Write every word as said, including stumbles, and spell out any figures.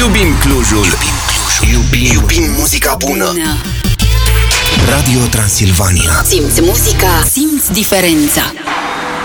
Iubim Clujul. Iubim Clujul. Iubim, Iubim muzica bună. Radio Transilvania. Simți muzica, simți diferența.